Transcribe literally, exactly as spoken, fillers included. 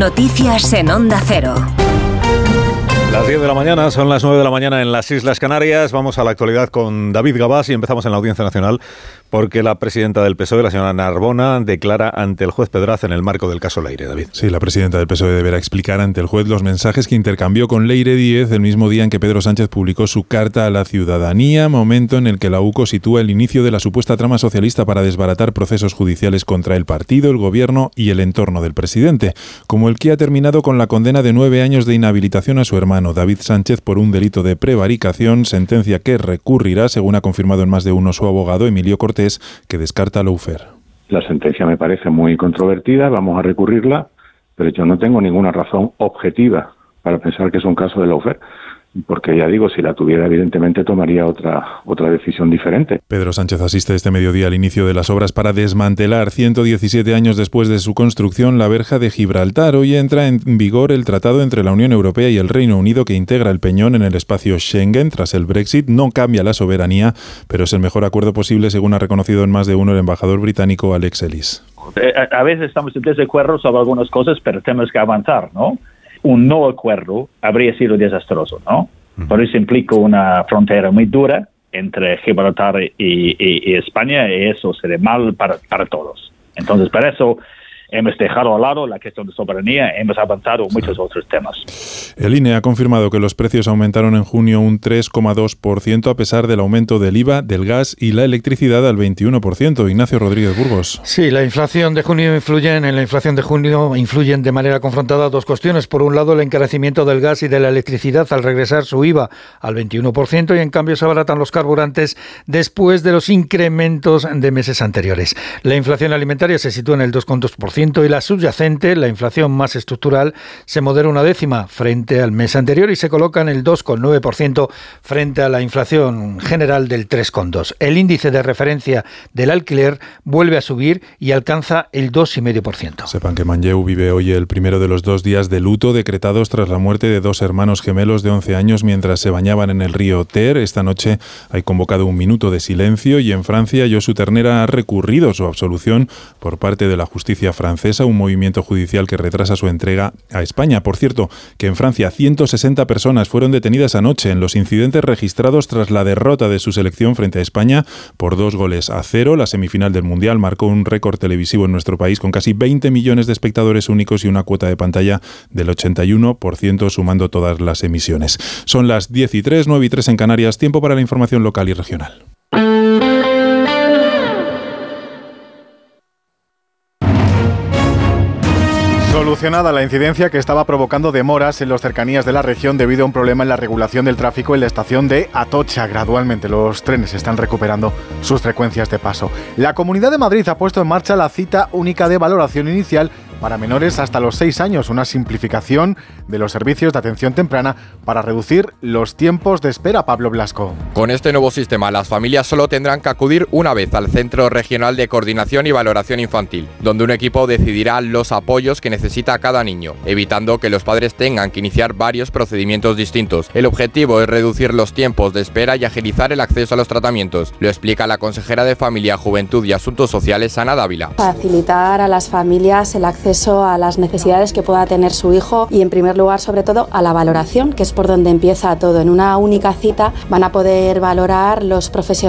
Noticias en Onda Cero. Las diez de la mañana, son las nueve de la mañana en las Islas Canarias. Vamos a la actualidad con David Gabás y empezamos en la Audiencia Nacional porque la presidenta del P S O E, la señora Narbona, declara ante el juez Pedraza en el marco del caso Leire. David. Sí, la presidenta del P S O E deberá explicar ante el juez los mensajes que intercambió con Leire Díez el mismo día en que Pedro Sánchez publicó su carta a la ciudadanía, momento en el que la U C O sitúa el inicio de la supuesta trama socialista para desbaratar procesos judiciales contra el partido, el gobierno y el entorno del presidente, como el que ha terminado con la condena de nueve años de inhabilitación a su hermano David Sánchez por un delito de prevaricación, sentencia que recurrirá, según ha confirmado en más de uno su abogado Emilio Cortés, que descarta lawfare. La sentencia me parece muy controvertida, vamos a recurrirla, pero yo no tengo ninguna razón objetiva para pensar que es un caso de lawfare. Porque ya digo, si la tuviera, evidentemente tomaría otra otra decisión diferente. Pedro Sánchez asiste este mediodía al inicio de las obras para desmantelar, ciento diecisiete años después de su construcción, la verja de Gibraltar. Hoy entra en vigor el tratado entre la Unión Europea y el Reino Unido que integra el Peñón en el espacio Schengen. Tras el Brexit no cambia la soberanía, pero es el mejor acuerdo posible, según ha reconocido en más de uno el embajador británico Alex Ellis. A veces estamos en desacuerdo sobre algunas cosas, pero tenemos que avanzar, ¿no? Un no acuerdo habría sido desastroso, ¿no? Uh-huh. Por eso implica una frontera muy dura entre Gibraltar y, y, y España, y eso sería mal para, para todos. Entonces, para eso hemos dejado al lado la cuestión de soberanía, hemos avanzado en muchos otros temas. El I N E ha confirmado que los precios aumentaron en junio un tres coma dos por ciento a pesar del aumento del I V A, del gas y la electricidad al veintiuno por ciento. Ignacio Rodríguez Burgos. Sí, la inflación de junio influyen, en la inflación de junio influyen de manera confrontada dos cuestiones. Por un lado, el encarecimiento del gas y de la electricidad al regresar su I V A al veintiuno por ciento y en cambio se abaratan los carburantes después de los incrementos de meses anteriores. La inflación alimentaria se sitúa en el dos coma dos por ciento y la subyacente, la inflación más estructural, se modera una décima frente al mes anterior y se coloca en el dos coma nueve por ciento frente a la inflación general del tres coma dos por ciento. El índice de referencia del alquiler vuelve a subir y alcanza el dos coma cinco por ciento. Sepan que Manlleu vive hoy el primero de los dos días de luto decretados tras la muerte de dos hermanos gemelos de once años mientras se bañaban en el río Ter. Esta noche hay convocado un minuto de silencio y en Francia Josu Ternera ha recurrido su absolución por parte de la justicia francesa, un movimiento judicial que retrasa su entrega a España. Por cierto, que en Francia ciento sesenta personas fueron detenidas anoche en los incidentes registrados tras la derrota de su selección frente a España por dos goles a cero. La semifinal del Mundial marcó un récord televisivo en nuestro país con casi veinte millones de espectadores únicos y una cuota de pantalla del ochenta y uno por ciento sumando todas las emisiones. Son las diez y tres, nueve y tres en Canarias. Tiempo para la información local y regional. Solucionada la incidencia que estaba provocando demoras en las cercanías de la región debido a un problema en la regulación del tráfico en la estación de Atocha. Gradualmente los trenes están recuperando sus frecuencias de paso. La Comunidad de Madrid ha puesto en marcha la cita única de valoración inicial para menores hasta los seis años, una simplificación de los servicios de atención temprana para reducir los tiempos de espera. Pablo Blasco. Con este nuevo sistema, las familias solo tendrán que acudir una vez al Centro Regional de Coordinación y Valoración Infantil, donde un equipo decidirá los apoyos que necesita cada niño, evitando que los padres tengan que iniciar varios procedimientos distintos. El objetivo es reducir los tiempos de espera y agilizar el acceso a los tratamientos. Lo explica la consejera de Familia, Juventud y Asuntos Sociales, Ana Dávila. Facilitar a las familias el acceso a las necesidades que pueda tener su hijo y, en primer lugar, sobre todo, a la valoración, que es por donde empieza todo. En una única cita van a poder valorar los profesionales